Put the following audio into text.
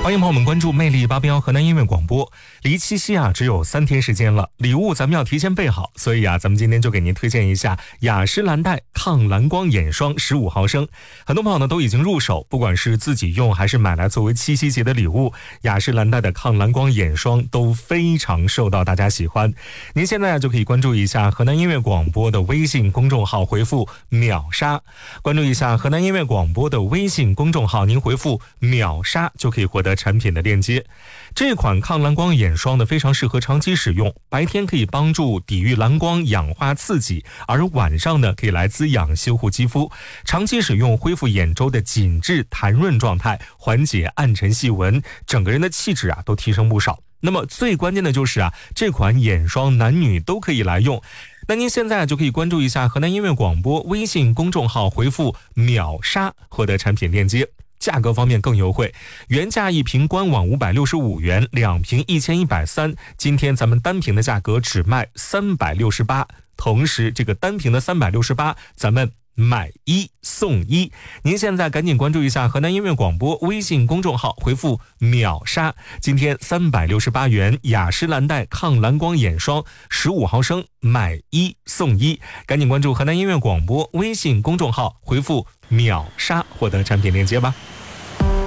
欢迎朋友们关注魅力881河南音乐广播。离七夕只有3天时间了，礼物咱们要提前备好，所以咱们今天就给您推荐一下雅诗兰黛抗蓝光眼霜15毫升。很多朋友呢都已经入手，不管是自己用还是买来作为七夕节的礼物，雅诗兰黛的抗蓝光眼霜都非常受到大家喜欢。您现在就可以关注一下河南音乐广播的微信公众号，回复秒杀，关注一下河南音乐广播的微信公众号，您回复秒杀就可以获得产品的链接。这款抗蓝光眼霜呢非常适合长期使用，白天可以帮助抵御蓝光氧化刺激，而晚上呢可以来滋养修护肌肤，长期使用恢复眼周的紧致弹润状态，缓解暗沉细纹，整个人的气质都提升不少。那么最关键的就是这款眼霜男女都可以来用。那您现在就可以关注一下河南音乐广播微信公众号，回复秒杀获得产品链接。价格方面更优惠，原价1瓶官网565元，2瓶1130，今天咱们单瓶的价格只卖368，同时这个单瓶的368咱们买1送1。您现在赶紧关注一下河南音乐广播微信公众号，回复秒杀，今天368元雅诗兰黛抗蓝光眼霜15毫升，买1送1。赶紧关注河南音乐广播微信公众号，回复秒杀获得产品链接吧。